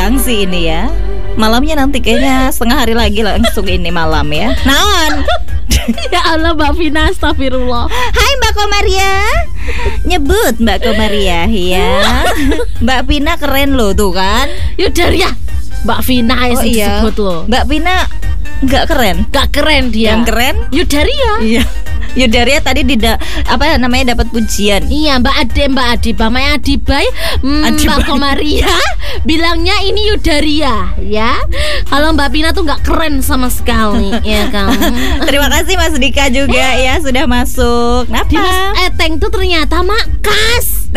siang sih ini ya. Malamnya nanti kayaknya setengah hari lagi langsung ini malam ya. Naon? Ya Allah Mbak Vina, astagfirullah. Hai Mbak Komaria. Nyebut Mbak Komaria ya. Mbak Vina keren loh tuh kan. Yudaria Mbak Vina yang disebut loh. Mbak Vina nggak keren. Gak keren dia. Yang keren Yudaria. Iya. Yudaria tadi apa namanya dapat pujian. Iya Mbak Adiba Maya Adibai, Mbak Komaria bilangnya ini Yudaria ya. Kalau Mbak Pina tuh nggak keren sama sekali ya kan. Terima kasih Mas Dika juga ya sudah masuk. Kenapa? Dimas Eteng tuh ternyata makas.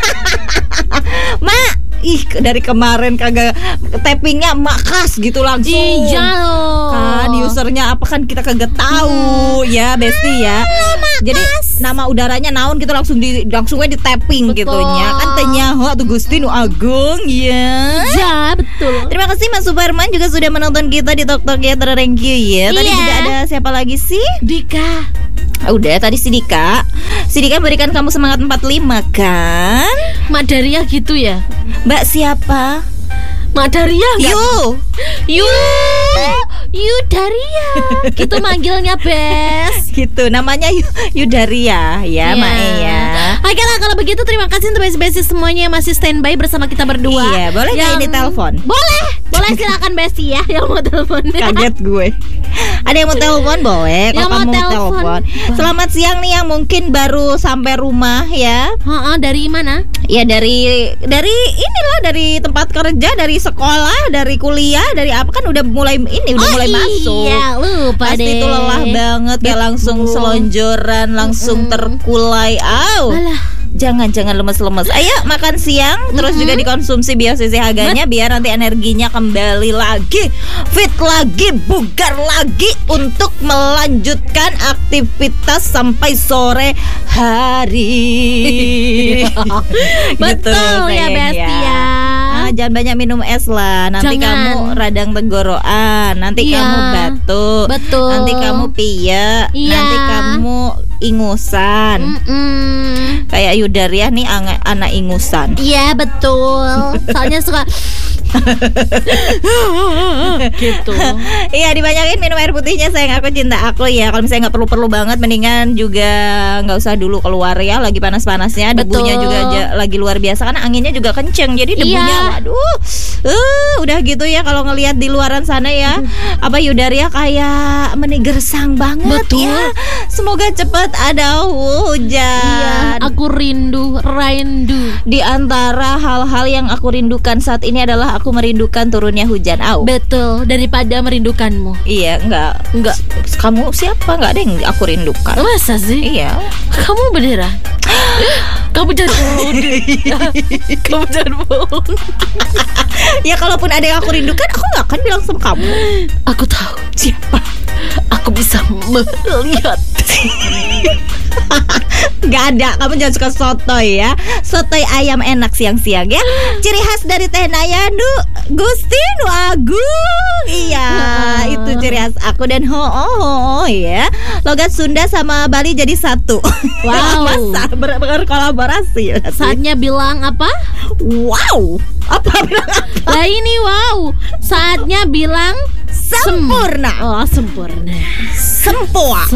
Mak, dari kemarin kagak tappingnya makas gitu langsung. Iya loh. Kan usernya apa kan kita kagak tahu ya Besti ya. Jadi nama udaranya naon gitu langsungnya di tapping gitunya. Kan tanya tuh Gusti nu Agung ya. Ya betul. Terima kasih Mas Suparman juga sudah menonton kita di Tok ya. Thank you ya. Tadi juga ada siapa lagi sih? Dika. Udah tadi si Dika berikan kamu semangat 45 kan? Mak Daria gitu ya. Mbak siapa? Mak Daria Yu Daria. Gitu manggilnya Bes. Gitu namanya Yudaria ya Mak ya. Oke lah kalau begitu terima kasih untuk Besi semuanya yang masih standby bersama kita berdua. Iya boleh nggak ini telepon? Boleh silakan Besi ya yang mau telepon. Kaget gue. Ada yang mau telepon boleh. Kalau kamu mau telepon. Selamat siang nih yang mungkin baru sampai rumah ya. Dari mana? Ya dari inilah dari tempat kerja, dari sekolah, dari kuliah, dari apa kan udah mulai mulai masuk. Iya lupa pasti deh. itu lelah banget ya langsung selonjoran, langsung terkulai. Jangan lemes-lemes. Ayo makan siang, terus juga dikonsumsi BioCC-HG-nya biar nanti energinya kembali lagi, fit lagi, bugar lagi untuk melanjutkan aktivitas sampai sore hari. Betul ya Besti ya. Jangan banyak minum es lah. Nanti kamu radang tenggorokan, nanti kamu batuk, nanti kamu piye, nanti kamu ingusan. Kayak Yudaria nih anak ingusan. Iya betul. Soalnya suka gitu. Iya dibanyakin minum air putihnya sayang aku cinta aku ya. Kalau misalnya nggak perlu banget mendingan juga nggak usah dulu keluar ya. Lagi panas-panasnya debunya juga lagi luar biasa karena anginnya juga kenceng. Jadi debunya waduh udah gitu ya kalau ngelihat di luaran sana ya. Apa Yudaria kayak menigersang banget. Betul. Ya. Semoga cepat ada hujan. Iya, aku rindu. Di antara hal-hal yang aku rindukan saat ini adalah aku merindukan turunnya hujan. Betul, daripada merindukanmu. Iya, enggak. Kamu siapa? Enggak ada yang aku rindukan. Masa sih? Iya. Kamu beneran? Kamu jangan bohong. Ya kalaupun ada yang aku rindukan, aku nggak akan bilang sama kamu. Aku tahu siapa. Aku bisa melihat. Gak ada, kamu jangan suka sotoy ya. Sotoy ayam enak siang-siang ya. Ciri khas dari Teh Naya Gusti nu Agung. Iya, itu ciri khas aku. Dan ya. Logat Sunda sama Bali jadi satu. Wow. Masa berkolaborasi. Saatnya bilang apa? Wow. Apa bilang apa? Nah ini wow. Saatnya bilang sempurna. Sempurna. Sempoa.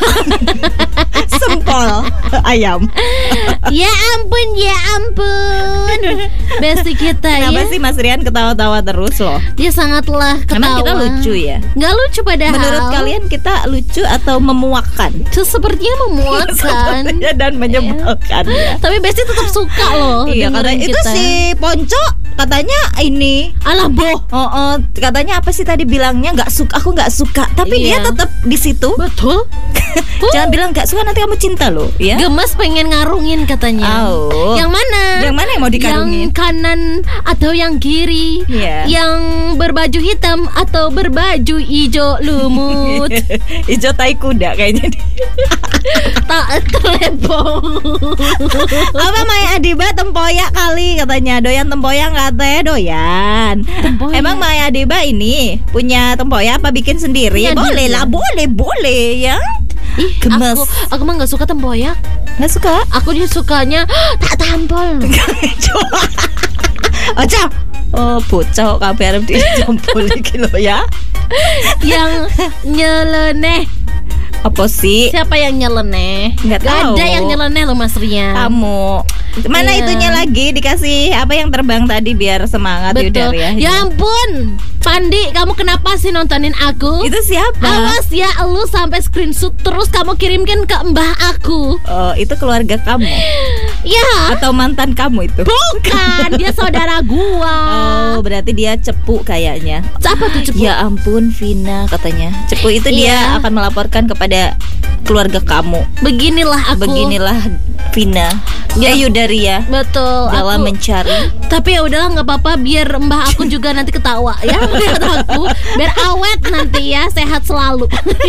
Sempol ayam. Ya ampun. Besti kita. Kenapa sih Mas Rian ketawa-tawa terus loh? Dia sangatlah ketawa. Emang kita lucu ya? Nggak lucu padahal. Menurut kalian kita lucu atau memuakkan? Sepertinya memuakkan dan menyebalkan ya. Tapi Besti tetap suka loh. Iya katanya itu si Ponco katanya ini alah boh. Katanya apa sih tadi bilangnya aku nggak suka. Tapi dia tetap di situ. Betul. Jangan bilang nggak suka nanti kamu cinta loh ya. Gemes pengen ngarungin katanya. Yang mana? Yang mana yang mau dikarungin? Yang kanan atau yang kiri? Yang berbaju hitam atau berbaju hijau lumut? Hijau tai kuda kayaknya. Tak telepon. Apa Maya Adiba tempoyak kali katanya. Doyan tempoyak nggak teh? Doyan. Emang Maya Adiba ini punya tempoyak apa bikin sendiri? Ya, boleh lah, boleh ya. Gemes. Aku mah nggak suka tempoyak. Nggak suka? Aku dia sukanya tak tampol. Oca. Oh, bocah kabeh arep dijompol iki lho ya. Yang nyeleneh. Apa sih? Siapa yang nyeleneh? Nggak tahu. Ada yang nyeleneh loh Mas Rian. Kamu. Mana Iya. itunya lagi dikasih apa yang terbang tadi biar semangat Betul. Yudaria. Ya ampun, Pandi, kamu kenapa sih nontonin aku? Itu siapa? Awas ya, lu sampai screenshot terus kamu kirimkan ke mbah aku. Oh, itu keluarga kamu Ya, atau mantan kamu itu? bukan, dia saudara gua. Oh, berarti dia cepu kayaknya. Apa tuh cepu? Ya ampun, Vina katanya. Cepu itu Iya. dia akan melaporkan kepada keluarga kamu. Beginilah aku. Beginilah Vina. Ya Yudaria Betul. dalam aku- mencari. Tapi ya udahlah, nggak apa-apa, biar mbah aku juga nanti ketawa ya lihat aku, biar awet nanti ya, sehat selalu.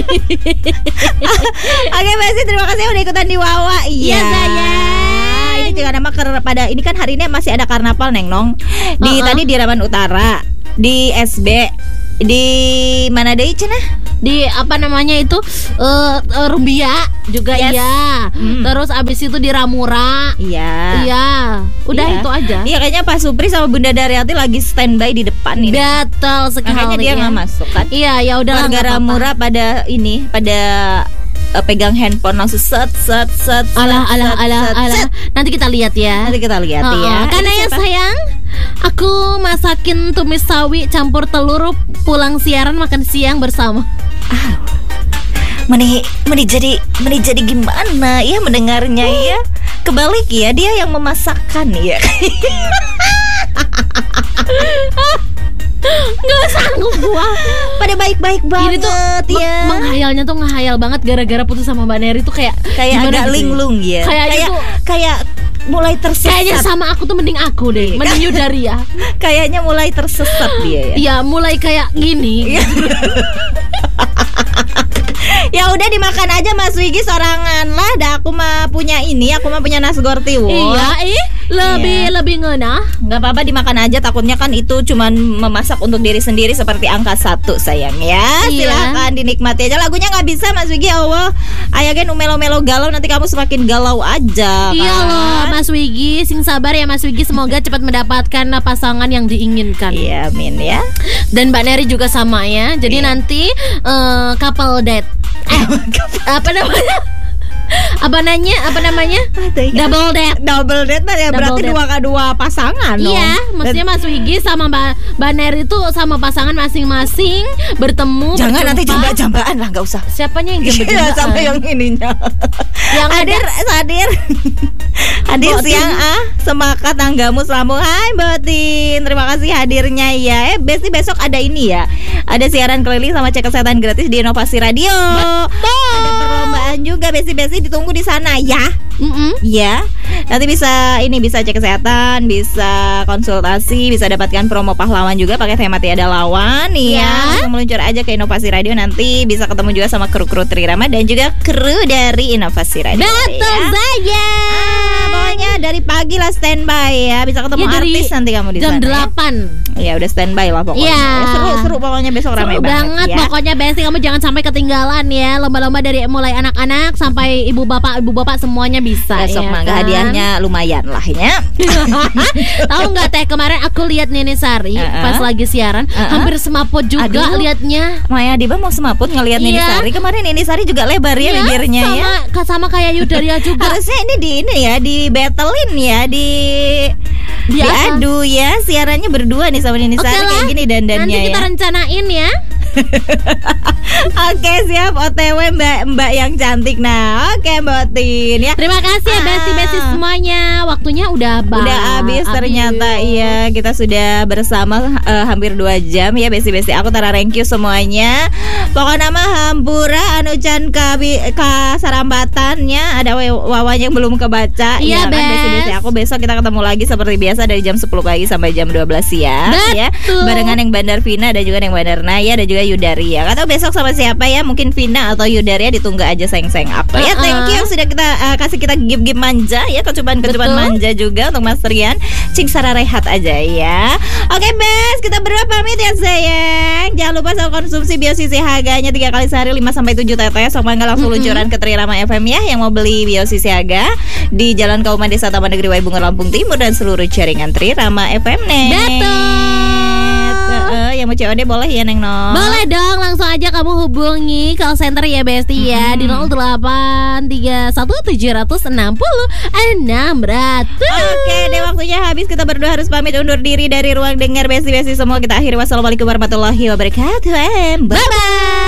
Oke, Besi, terima kasih udah ikutan di Wawa. Iya, sayang. Ini juga nama pada ini kan hari ini masih ada karnaval Neng Nong. Di tadi di Raman Utara, di SB, di mana deh Cenah? Di apa namanya itu Rumbia juga. Yes. Iya. Terus abis itu di Ramura. Iya. Iya. Udah Iya. itu aja. Iya, kayaknya Pak Supri sama Bunda Daryati lagi standby di depan ini. Betul sekali. Makanya dia ya. nggak masuk kan? Iya, ya udah Warga Ramura pada pegang handphone langsung set. Alah. Nanti kita lihat ya. Nanti kita lihat ya. Karena Ini ya siapa? sayang, aku masakin tumis sawi campur telur, pulang siaran makan siang bersama. Meni jadi gimana ya mendengarnya ya? Kebalik ya, dia yang memasakkan ya. Gak sanggup gua. Pada baik-baik banget Ini tuh ya. menghayalnya tuh ngehayal banget gara-gara putus sama Mbak Neri tuh kayak Kayak gimana agak gitu. linglung ya. Kayaknya tuh Kayak mulai kayaknya tersesat. sama aku tuh mending aku deh, mending Yudaria. Kayaknya mulai tersesat dia ya. Ya mulai kayak gini. Ya udah dimakan aja Mas Wigi sorangan lah. Dah aku mah punya nasgor tiwul. Iya, lebih ngena. Nggak apa-apa dimakan aja, takutnya kan itu cuman memasak untuk diri sendiri seperti angka 1 sayang ya. Iya. Silakan dinikmati aja. Lagunya nggak bisa Mas Wigi, Allah ayagen melo-melo galau, nanti kamu semakin galau aja kan? Iya loh Mas Wigi, sing sabar ya Mas Wigi, semoga cepat mendapatkan pasangan yang diinginkan. Iya, amin ya. Dan Mbak Neri juga sama ya. Jadi Iya. nanti couple date. Apa namanya? Apa namanya? Double date. Double date ya, Double berarti date. dua pasangan dong. Iya, maksudnya Mas Wigi sama Mbak Neri itu sama pasangan masing-masing bertemu. Jangan berjumpa. nanti jamba-jambaan lah, nggak usah. Siapanya yang jamba-jambaan? Iya, sampai yang ininya. Yang hadir Botin. siang semakat tanggamu sambung. Hai Botin, terima kasih hadirnya ya. Besti besok ada ini ya, ada siaran keliling sama cek kesehatan gratis di Inovasi Radio. Ada perlombaan juga, Besti ditunggu di sana ya. Ya, nanti bisa cek kesehatan, bisa konsultasi, bisa dapatkan promo pahlawan juga pakai tema tiada lawan nih ya. Langsung meluncur aja ke Inovasi Radio, nanti bisa ketemu juga sama kru-kru Trirama dan juga kru dari Inovasi Radio. Betul ya. saya. Pokoknya dari pagi lah standby ya, bisa ketemu Ya, dari artis nanti kamu di jam sana. 8. Ya udah standby lah pokoknya. Iya. Ya, seru pokoknya besok ramai Seru banget ya. pokoknya Besti, kamu jangan sampai ketinggalan ya. Lomba-lomba dari mulai anak-anak sampai ibu bapak semuanya bisa. Besok ya mangga kan? hadiahnya lumayan lah ya. Tahu nggak Teh, kemarin aku lihat Nini Sari pas lagi siaran hampir semaput juga. Aduh. liatnya. Maya Diba mau semaput ngelihat Nini Iya. Sari. Kemarin Nini Sari juga lebar ya bibirnya ya. sama kayak Yudaria juga. Harusnya di battlein ya, Di apa? diadu ya, siarannya berdua nih sama Nini Oke Sari lah, kayak gini dandannya nanti kita ya. rencanain ya. Oke, siap OTW Mbak yang cantik. Nah, oke Mbak Tin ya. Terima kasih ya Besti semuanya. Waktunya udah Habis ternyata. Iya, kita sudah bersama hampir 2 jam ya Besti. Aku Tara thank you semuanya. Pokoknya nama hampura anu can ka sarambatannya, ada wawanya yang belum kebaca. Iya, kan, Besti. Aku besok kita ketemu lagi seperti biasa dari jam 10 pagi sampai jam 12 siang ya. Betul. Barengan yang Bandar Vina, ada juga yang Bandar Naya, ada juga Yudaria. Atau besok sama siapa ya? Mungkin Vina atau Yudaria, ditunggu aja sayang-sayang apa ya. Thank you yang sudah kita kasih kita gip-gip manja ya, kecuban Betul. manja juga untuk Mas Rian. Cing Sara rehat aja ya. Oke Bes, kita berdua pamit ya sayang. Jangan lupa selalu konsumsi Biosisi, harganya 3 kali sehari 5-7 tetes. Sok mangga langsung luncuran ke Trirama FM ya. Yang mau beli Biosisi Haga di Jalan Kauman Desa Taman Negeri Waibunga Lampung Timur dan seluruh jaringan Trirama FM nih. Yang mau COD boleh ya Neng No? Boleh dong, langsung aja kamu hubungi call center ya Besti ya di 0831700600. Oke deh, waktunya habis. Kita berdua harus pamit undur diri dari ruang dengar Besti semua. Kita akhiri. Wassalamualaikum warahmatullahi wabarakatuh. Bye bye.